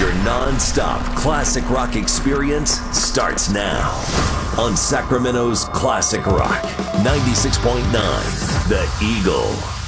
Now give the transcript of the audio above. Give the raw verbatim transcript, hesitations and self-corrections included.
Your non-stop classic rock experience starts now on Sacramento's Classic Rock ninety-six point nine, The Eagle.